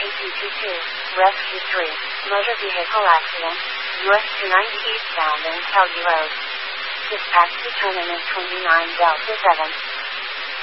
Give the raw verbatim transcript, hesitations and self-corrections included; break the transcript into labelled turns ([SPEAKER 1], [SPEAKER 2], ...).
[SPEAKER 1] two two two, Rescue three, motor vehicle accident, U S two ninety eastbound in Kelly Road. Dispatch determinant twenty-nine Delta seven.